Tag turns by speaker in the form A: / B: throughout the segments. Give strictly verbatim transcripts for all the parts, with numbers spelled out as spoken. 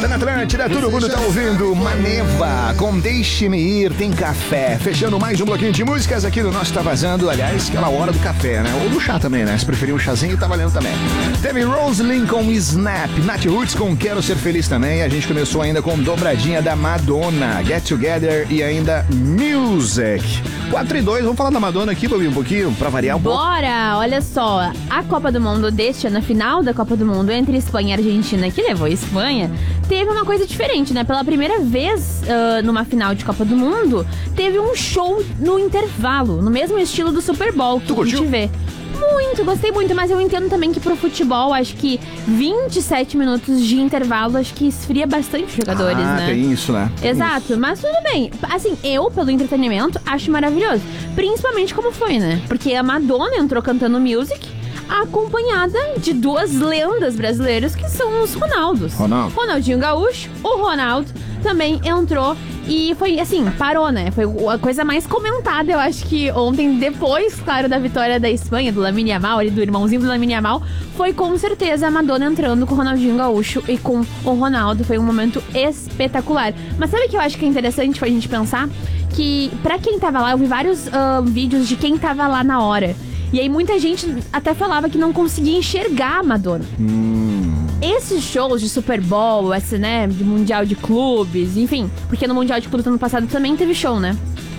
A: na Atlântida, todo mundo tá ouvindo Maneva com Deixe-me Ir, tem café. Fechando mais um bloquinho de músicas aqui no nosso Tá Vazando. Aliás, aquela hora do café, né? Ou do chá também, né? Se preferir um chazinho, tá valendo também. Teve Rosalyn com Snap, Nat Roots com Quero Ser Feliz também. A gente começou ainda com dobradinha da Madonna, Get Together e ainda Music. quatro e dois, vamos falar da Madonna aqui, Bobi, um pouquinho, pra variar um pouco.
B: Bora! Olha só, a Copa do Mundo deste ano, a final da Copa do Mundo entre Espanha e Argentina, que levou a Espanha, teve uma coisa diferente, né? Pela primeira vez uh, numa final de Copa do Mundo, teve um show no intervalo, no mesmo estilo do Super Bowl que
A: tu
B: a gente
A: curtiu?
B: vê. Muito, gostei muito, mas eu entendo também que pro futebol, acho que vinte e sete minutos de intervalo, acho que esfria bastante os jogadores,
A: ah,
B: né?
A: tem isso, né?
B: Exato,
A: isso.
B: Mas tudo bem. Assim, eu, pelo entretenimento, acho maravilhoso. Principalmente como foi, né? Porque a Madonna entrou cantando Music, acompanhada de duas lendas brasileiras, que são os Ronaldos.
A: Ronaldo.
B: Ronaldinho Gaúcho, o Ronaldo também entrou e foi assim, parou, né? Foi a coisa mais comentada, eu acho que ontem, depois, claro, da vitória da Espanha, do Lamine Yamal, ali, do irmãozinho do Lamine Yamal, foi com certeza a Madonna entrando com o Ronaldinho Gaúcho e com o Ronaldo. Foi um momento espetacular. Mas sabe o que eu acho que é interessante pra gente pensar? Que pra quem tava lá, eu vi vários uh, vídeos de quem tava lá na hora. E aí muita gente até falava que não conseguia enxergar a Madonna.
A: Hum.
B: Esses shows de Super Bowl, esse, né, de Mundial de Clubes, enfim, porque no Mundial de Clubes do ano passado também teve show, né?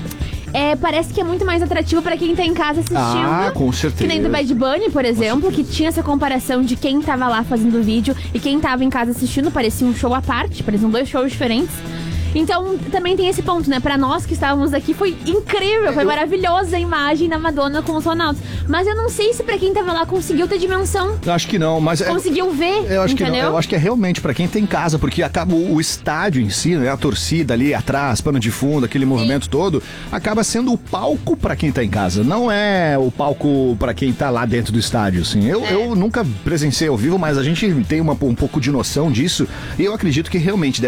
B: É, parece que é muito mais atrativo pra quem tá em casa assistindo.
A: Ah, com certeza.
B: Que nem do Bad Bunny, por exemplo, que tinha essa comparação de quem tava lá fazendo vídeo e quem tava em casa assistindo. Parecia um show à parte, pareciam dois shows diferentes. Então, também tem esse ponto, né? Pra nós que estávamos aqui, foi incrível, foi
A: eu...
B: maravilhosa a imagem da Madonna com os Ronaldos. Mas eu não sei se pra quem tava lá conseguiu ter dimensão.
A: Eu acho que não, mas...
B: Conseguiu
A: é...
B: ver,
A: eu acho
B: entendeu?
A: Que não. Eu acho que é realmente pra quem tem casa, porque acaba o, o estádio em si, né? A torcida ali atrás, pano de fundo, aquele movimento Sim. todo, acaba sendo o palco pra quem tá em casa. Não é o palco pra quem tá lá dentro do estádio, assim. Eu, é. eu nunca presenciei ao vivo, mas a gente tem uma, um pouco de noção disso e eu acredito que realmente deve